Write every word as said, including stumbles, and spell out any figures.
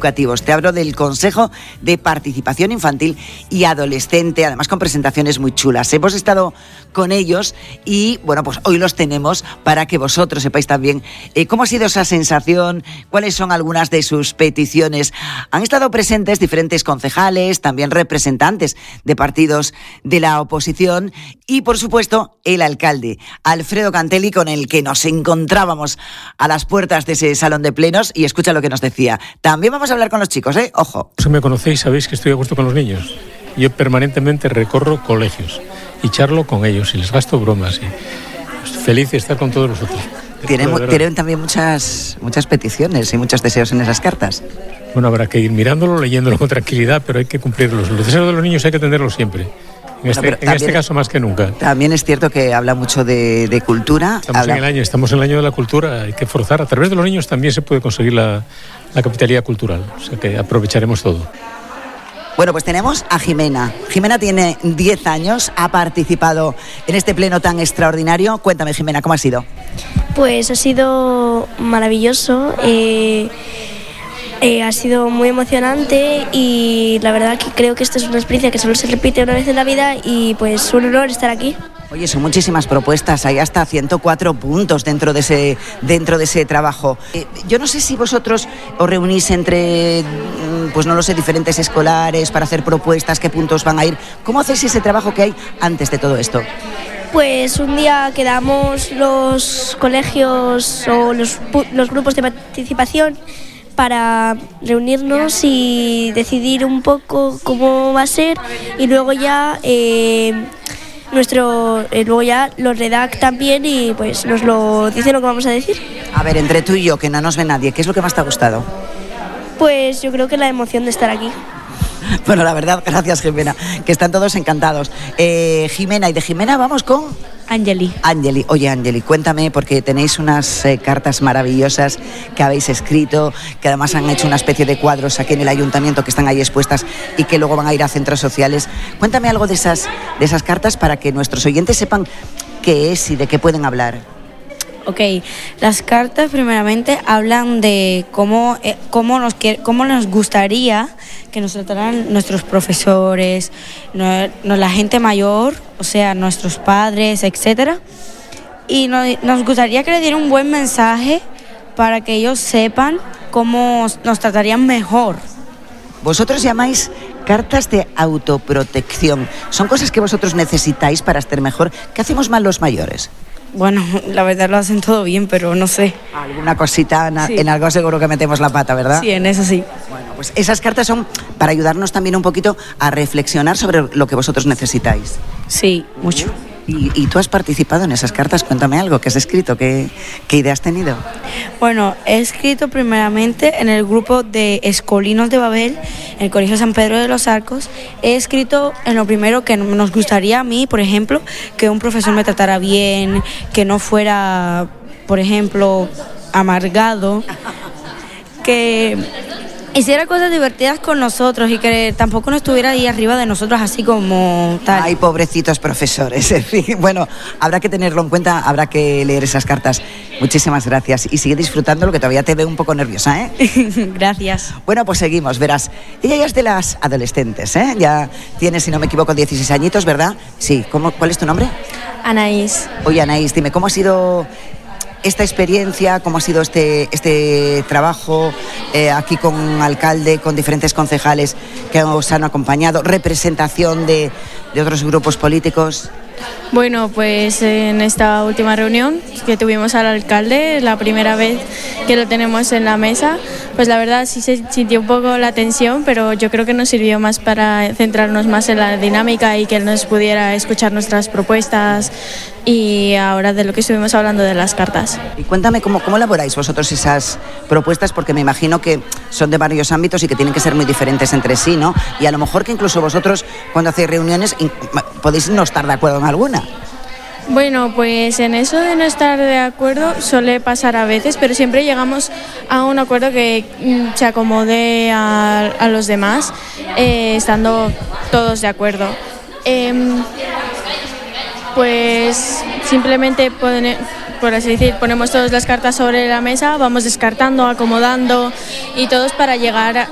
educativos. Te hablo del Consejo de Participación Infantil y Adolescente, además con presentaciones muy chulas. Hemos estado con ellos y, bueno, pues hoy los tenemos para que vosotros sepáis también eh, cómo ha sido esa sensación, cuáles son algunas de sus peticiones. Han estado presentes diferentes concejales, también representantes de partidos de la oposición y, por supuesto, el alcalde, Alfredo Cantelli, con el que nos encontrábamos a las puertas de ese salón de plenos, y escucha lo que nos decía. También vamos a hablar con los chicos, ¿eh? Ojo. Si me conocéis, sabéis que estoy a gusto con los niños. Yo permanentemente recorro colegios y charlo con ellos y les gasto bromas y feliz de estar con todos nosotros. Tienen, tienen también muchas, muchas peticiones y muchos deseos en esas cartas. Bueno, habrá que ir mirándolo, leyéndolo con tranquilidad, pero hay que cumplirlos. Los deseos de los niños hay que atenderlos siempre. En, este, bueno, en este caso más que nunca. También es cierto que habla mucho de, de cultura. Estamos habla... en el año, estamos en el año de la cultura, hay que forzar. A través de los niños también se puede conseguir la, la capitalidad cultural, o sea que aprovecharemos todo. Bueno, pues tenemos a Jimena. Jimena tiene diez años, ha participado en este pleno tan extraordinario. Cuéntame, Jimena, ¿cómo ha sido? Pues ha sido maravilloso. Eh... Eh, ha sido muy emocionante y la verdad que creo que esta es una experiencia que solo se repite una vez en la vida y pues un honor estar aquí. Oye, son muchísimas propuestas, hay hasta ciento cuatro puntos dentro de ese, dentro de ese trabajo. Eh, yo no sé si vosotros os reunís entre, pues no lo sé, diferentes escolares para hacer propuestas, qué puntos van a ir. ¿Cómo hacéis ese trabajo que hay antes de todo esto? Pues un día quedamos los colegios o los, los grupos de participación para reunirnos y decidir un poco cómo va a ser y luego ya eh, nuestro eh, luego ya lo redactan bien y pues nos lo dicen lo que vamos a decir. A ver, entre tú y yo, que no nos ve nadie, ¿qué es lo que más te ha gustado? Pues yo creo que la emoción de estar aquí. Bueno, la verdad, gracias, Jimena, que están todos encantados. Eh, Jimena, y de Jimena vamos con... Angeli. Angeli, oye Angeli, cuéntame, porque tenéis unas eh, cartas maravillosas que habéis escrito, que además han hecho una especie de cuadros aquí en el ayuntamiento que están ahí expuestas y que luego van a ir a centros sociales. Cuéntame algo de esas, de esas cartas para que nuestros oyentes sepan qué es y de qué pueden hablar. Ok, las cartas primeramente hablan de cómo, eh, cómo, nos, cómo nos gustaría que nos trataran nuestros profesores, no, no, la gente mayor, o sea, nuestros padres, etcétera. Y no, nos gustaría que le dieran un buen mensaje para que ellos sepan cómo nos tratarían mejor. Vosotros llamáis cartas de autoprotección. ¿Son cosas que vosotros necesitáis para estar mejor? ¿Qué hacemos mal los mayores? Bueno, la verdad lo hacen todo bien, pero no sé. Alguna cosita, en, sí. en algo seguro que metemos la pata, ¿verdad? Sí, en eso sí. Bueno, pues esas cartas son para ayudarnos también un poquito a reflexionar sobre lo que vosotros necesitáis. Sí, mucho. ¿Y, y tú has participado en esas cartas? Cuéntame algo, ¿qué has escrito? ¿Qué, qué idea has tenido? Bueno, he escrito primeramente en el grupo de Escolinos de Babel, en el Colegio San Pedro de los Arcos. He escrito en lo primero que nos gustaría a mí, por ejemplo, que un profesor me tratara bien, que no fuera, por ejemplo, amargado, que hiciera cosas divertidas con nosotros y que tampoco no estuviera ahí arriba de nosotros así como tal. Ay, pobrecitos profesores. En fin, bueno, habrá que tenerlo en cuenta, habrá que leer esas cartas. Muchísimas gracias y sigue disfrutándolo, que todavía te veo un poco nerviosa, ¿eh? Gracias. Bueno, pues seguimos, verás. Ella ya es de las adolescentes, ¿eh? Ya tiene, si no me equivoco, dieciséis añitos, ¿verdad? Sí. ¿Cómo, ¿Cuál es tu nombre? Anaís. Oye, Anaís, dime, ¿cómo ha sido esta experiencia, cómo ha sido este, este trabajo eh, aquí con alcalde, con diferentes concejales que os han acompañado, representación de, de otros grupos políticos? Bueno, pues en esta última reunión que tuvimos al alcalde, la primera vez que lo tenemos en la mesa, pues la verdad sí se sintió un poco la tensión, pero yo creo que nos sirvió más para centrarnos más en la dinámica y que él nos pudiera escuchar nuestras propuestas y ahora de lo que estuvimos hablando de las cartas. Y cuéntame cómo, cómo elaboráis vosotros esas propuestas, porque me imagino que son de varios ámbitos y que tienen que ser muy diferentes entre sí, ¿no? Y a lo mejor que incluso vosotros cuando hacéis reuniones podéis no estar de acuerdo en alguna. Bueno, pues en eso de no estar de acuerdo suele pasar a veces, pero siempre llegamos a un acuerdo que mm, se acomode a, a los demás, eh, estando todos de acuerdo. Eh, pues simplemente pone, por así decir, ponemos todas las cartas sobre la mesa, vamos descartando, acomodando y todos para llegar